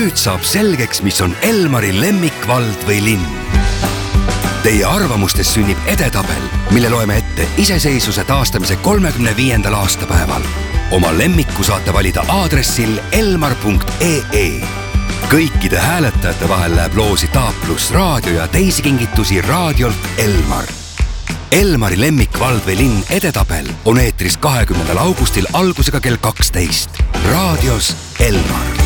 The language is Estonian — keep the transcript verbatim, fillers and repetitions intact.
nüüd saab selgeks, mis on Elmari lemmikvald või linn. Teie arvamustes sünnib edetabel, mille loeme ette iseseisvuse taastamise kolmekümne viiendal aastapäeval. Oma lemmiku saate valida aadressil elmar punkt ee. Kõikide hääletajate vahel läheb loosi Taaplus raadio ja teisi kingitusi raadiolt Elmar. Elmari lemmikvald või linn edetabel on eetris kahekümnendal augustil algusega kell kaksteist. Raadios Elmar.